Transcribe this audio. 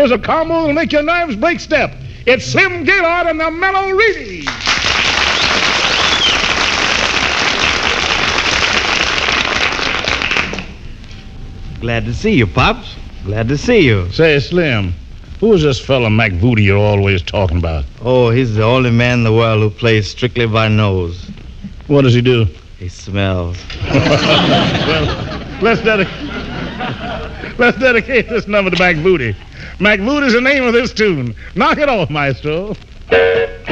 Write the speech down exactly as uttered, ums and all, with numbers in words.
There's a combo that'll make your nerves break step. It's Slim Gaylord and the Mellow Reedy. Glad to see you, Pops. Glad to see you. Say, Slim, who's this fella McVooty you're always talking about? Oh, he's the only man in the world who plays strictly by nose. What does he do? He smells. Well, let's dedicate, let's dedicate this number to McVooty. McVooty's the name of this tune. Knock it off, maestro.